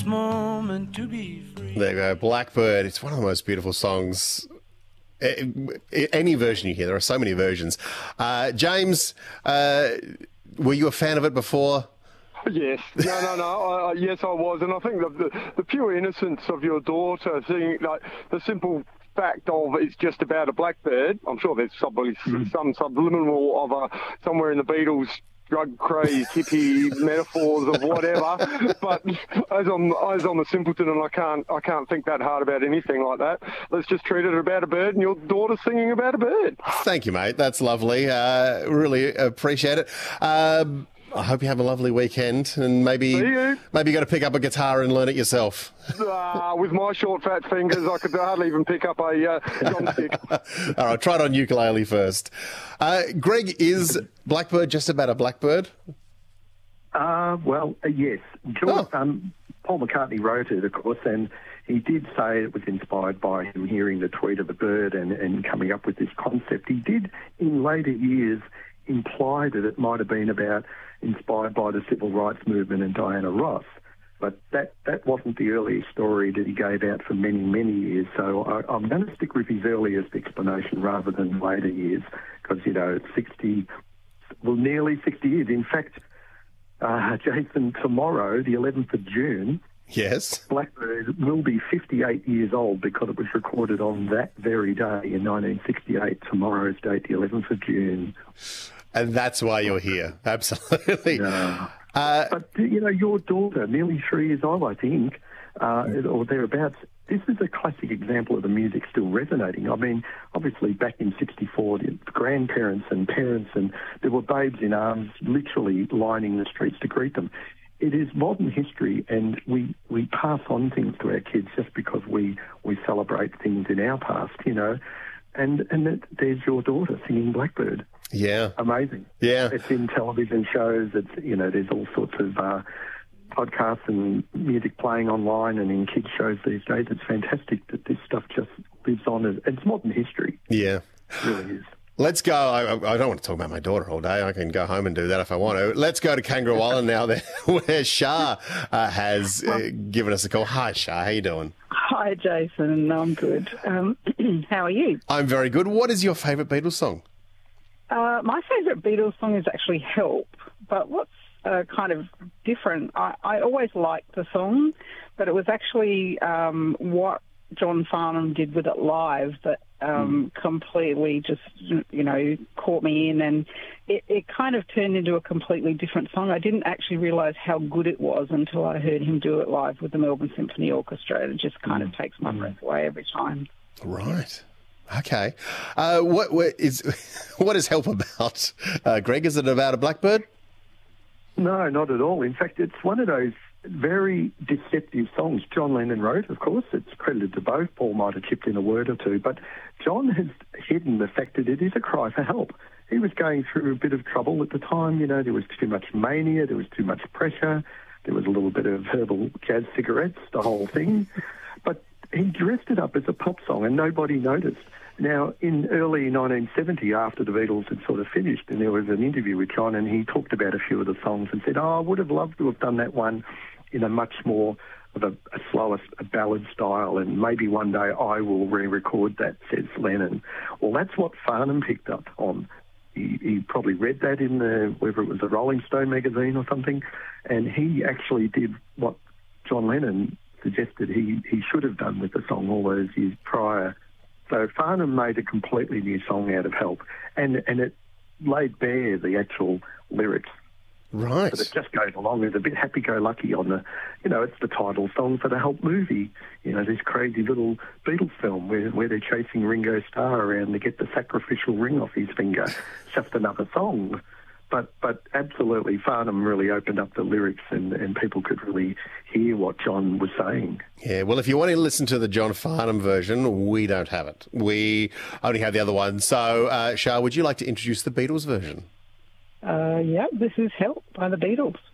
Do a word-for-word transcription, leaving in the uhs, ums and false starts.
moment to be free. There you go, Blackbird. It's one of the most beautiful songs. Any version you hear, there are so many versions. Uh, James, uh, were you a fan of it before? Yes. No, no, no. I, yes, I was. And I think the, the, the pure innocence of your daughter, seeing like the simple fact of it's just about a blackbird. I'm sure there's probably mm. some subliminal of a, somewhere in the Beatles drug craze, hippie metaphors of whatever. But as I'm, as I'm a simpleton and I can't, I can't think that hard about anything like that. Let's just treat it about a bird and your daughter singing about a bird. Thank you, mate. That's lovely. Uh, really appreciate it. Um, I hope you have a lovely weekend, and maybe maybe you got to pick up a guitar and learn it yourself. Uh, with my short, fat fingers, I could hardly even pick up a uh, drumstick. All right, try it on ukulele first. Uh, Greg, is Blackbird just about a blackbird? Uh, well, uh, yes. George, oh. um, Paul McCartney wrote it, of course, and he did say it was inspired by him hearing the tweet of the bird and, and coming up with this concept. He did, in later years, imply that it might have been about inspired by the civil rights movement and Diana Ross. But that, that wasn't the earliest story that he gave out for many, many years. So I, I'm going to stick with his earliest explanation rather than later years because, you know, it's sixty, well, nearly sixty years. In fact, uh, Jason, tomorrow, the eleventh of June, yes, Blackbird will be fifty-eight years old because it was recorded on that very day in nineteen sixty-eight, tomorrow's date, the eleventh of June. And that's why you're here. Absolutely. No. Uh, but, you know, your daughter, nearly three years old, I think, uh, or thereabouts, this is a classic example of the music still resonating. I mean, obviously back in sixty-four, the grandparents and parents, and there were babes in arms literally lining the streets to greet them. It is modern history, and we, we pass on things to our kids just because we, we celebrate things in our past, you know. And and that, there's your daughter singing Blackbird. Yeah. Amazing. Yeah. It's in television shows. It's, you know, there's all sorts of uh, podcasts and music playing online and in kids' shows these days. It's fantastic that this stuff just lives on. As, it's modern history. Yeah. It really is. Let's go. I, I don't want to talk about my daughter all day. I can go home and do that if I want to. Let's go to Kangaroo Island now, there, where Shah uh, has uh, given us a call. Hi, Shah. How you doing? Hi, Jason. I'm good. Um, how are you? I'm very good. What is your favourite Beatles song? Uh, my favourite Beatles song is actually Help, but what's uh, kind of different, I, I always liked the song, but it was actually um, what John Farnham did with it live that um, mm. completely just, you know, caught me in, and it, it kind of turned into a completely different song. I didn't actually realise how good it was until I heard him do it live with the Melbourne Symphony Orchestra. It just kind of takes my breath away every time. Right. Okay. Uh, what, what is what is Help about, uh, Greg? Is it about a blackbird? No, not at all. In fact, it's one of those very deceptive songs John Lennon wrote, of course. It's credited to both. Paul might have chipped in a word or two, but John has hidden the fact that it is a cry for help. He was going through a bit of trouble at the time. You know, there was too much mania, there was too much pressure, there was a little bit of herbal jazz cigarettes, the whole thing. But he dressed it up as a pop song and nobody noticed. Now, in early nineteen seventy, after the Beatles had sort of finished, and there was an interview with John, and he talked about a few of the songs and said, oh, I would have loved to have done that one in a much more of a, a slower a ballad style, and maybe one day I will re-record that, says Lennon. Well, that's what Farnham picked up on. He, he probably read that in the, whether it was the Rolling Stone magazine or something, and he actually did what John Lennon suggested he, he should have done with the song all those years prior. So Farnham made a completely new song out of Help, and, and it laid bare the actual lyrics. Right. But it just goes along. It's a bit happy-go-lucky on the, you know, it's the title song for the Help movie. You know, this crazy little Beatles film where, where they're chasing Ringo Starr around to get the sacrificial ring off his finger. It's just another song. But but absolutely, Farnham really opened up the lyrics and, and people could really hear what John was saying. Yeah, well, if you want to listen to the John Farnham version, we don't have it. We only have the other one. So, uh, Shah, would you like to introduce the Beatles version? Uh, yeah, this is Help by the Beatles.